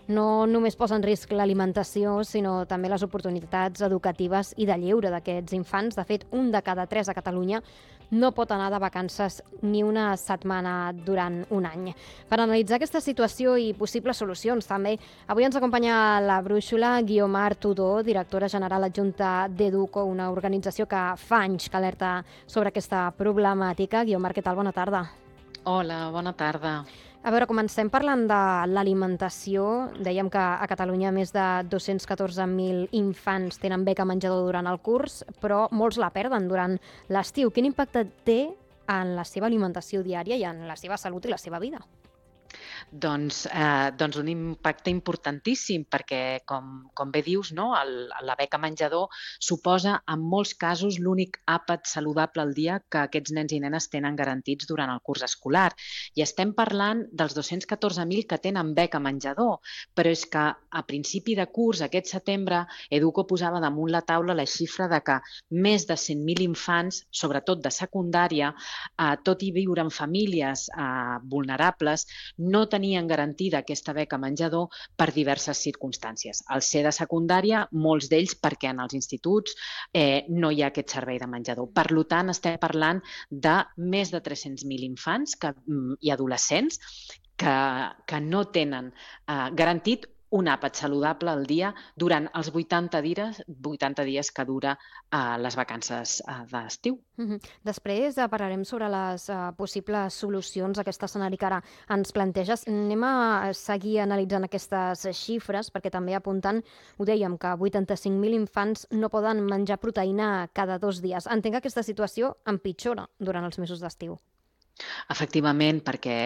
no només posa en risc l'alimentació, sinó també les oportunitats educatives i de lleure d'aquests infants. De fet, 1 de cada 3 a Catalunya no pot anar de vacances ni una setmana durant un any. Per analitzar aquesta situació i possibles solucions, també, avui ens acompanya la brúixola Guiomar Tudó, directora general adjunta d'Educo, una organització que fa anys que alerta sobre aquesta problemàtica. Guiomar, què tal? Bona tarda. Hola, bona tarda. A veure, comencem parlant de l'alimentació. Dèiem que a Catalunya més de 214.000 infants tenen beca menjador durant el curs, però molts la perden durant l'estiu. Quin impacte té en la seva alimentació diària i en la seva salut i la seva vida? Doncs un impacte importantíssim perquè, com bé dius, no, la beca menjador suposa en molts casos l'únic àpat saludable al dia que aquests nens i nenes tenen garantits durant el curs escolar. I estem parlant dels 214.000 que tenen beca menjador, però és que a principi de curs, aquest setembre, Educo posava damunt la taula la xifra de que més de 100.000 infants, sobretot de secundària, tot i viure en famílies vulnerables, no tenien garantida aquesta beca menjador per diverses circumstàncies. Al ser de secundària, molts d'ells perquè en els instituts no hi ha aquest servei de menjador. Per tant, estem parlant de més de 300.000 infants i adolescents que no tenen garantit un àpat saludable al dia durant els 80 dies que dura les vacances d'estiu. Després parlarem sobre les possibles solucions a aquest escenari que ara ens planteges. Anem a seguir analitzant aquestes xifres perquè també apunten, ho dèiem, que 85.000 infants no poden menjar proteïna cada 2 dies. Entenc que aquesta situació empitjora durant els mesos d'estiu. Efectivament, perquè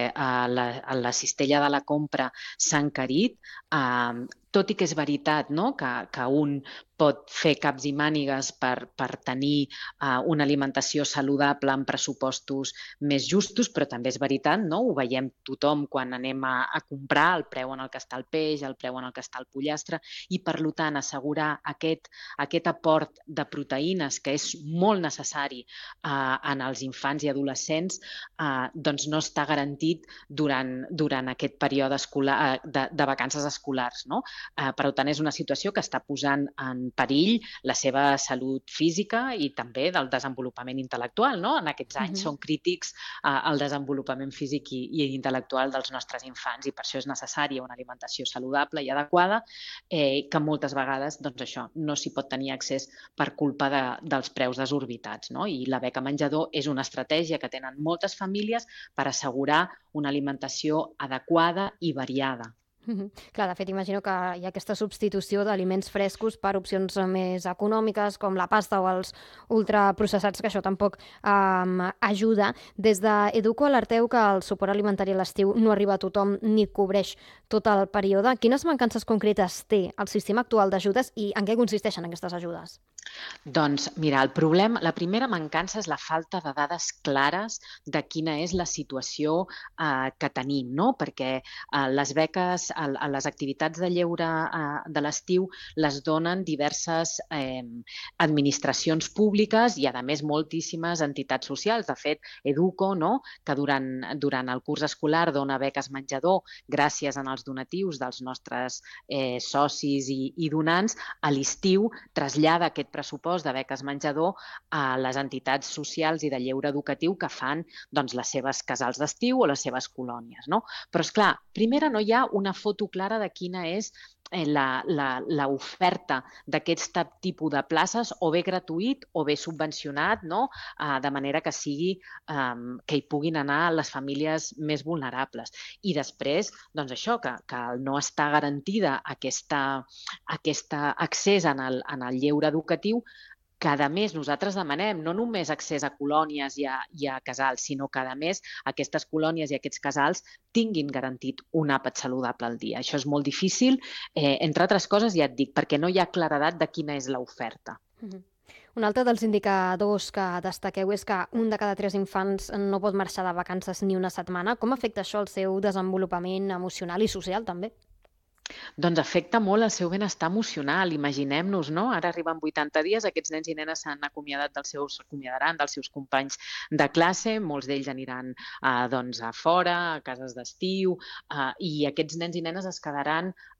la cistella de la compra s'ha encarit, tot i que és veritat, no?, que un pot fer caps i mànigues per tenir una alimentació saludable amb pressupostos més justos, però també és veritat, no?, ho veiem tothom quan anem a comprar, el preu en el que està el peix, el preu en el que està el pollastre, i per tant assegurar aquest aport de proteïnes que és molt necessari en els infants i adolescents, doncs no està garantit durant aquest període escolar, de vacances escolars, no? Per tant, és una situació que està posant en perill la seva salut física i també del desenvolupament intel·lectual, no? En aquests anys són crítics el desenvolupament físic i intel·lectual dels nostres infants i per això és necessària una alimentació saludable i adequada, que moltes vegades doncs això no s'hi pot tenir accés per culpa dels preus desorbitats, no? I la beca menjador és una estratègia que tenen moltes famílies per assegurar una alimentació adequada i variada. Clar, de fet, imagino que hi ha aquesta substitució d'aliments frescos per opcions més econòmiques, com la pasta o els ultraprocessats, que això tampoc ajuda. Des d'Educo alerteu que el suport alimentari a l'estiu no arriba a tothom ni cobreix tot el període. Quines mancances concretes té el sistema actual d'ajudes i en què consisteixen aquestes ajudes? Doncs mira, la primera mancança és la falta de dades clares de quina és la situació que tenim, no? Perquè les beques, les activitats de lleure de l'estiu les donen diverses administracions públiques i, a més, moltíssimes entitats socials. De fet, Educo, no?, que durant el curs escolar dona beques menjador gràcies als donatius dels nostres socis i donants, a l'estiu trasllada aquest pressupost de beques menjador a les entitats socials i de lleure educatiu que fan doncs, les seves casals d'estiu o les seves colònies, no? Però, esclar, primera no hi ha una foto clara de quina és l'oferta d'aquest tipus de places, o bé gratuït o bé subvencionat, no?, de manera que que hi puguin anar les famílies més vulnerables. I després, doncs això, que no està garantida aquest accés en el lleure educatiu, que a més nosaltres demanem no només accés a colònies i a casals, sinó que a més aquestes colònies i aquests casals tinguin garantit un àpat saludable al dia. Això és molt difícil, entre altres coses, ja et dic, perquè no hi ha claredat de quina és l'oferta. Un altre dels indicadors que destaqueu és que 1 de cada 3 infants no pot marxar de vacances ni una setmana. Com afecta això el seu desenvolupament emocional i social, també? Doncs afecta molt el seu benestar emocional. Imaginem-nos, no? Ara arriben 80 dies, aquests nens i nenes s'acomiadaran dels seus companys de classe, molts d'ells aniran a fora, a cases d'estiu, i aquests nens i nenes es quedaran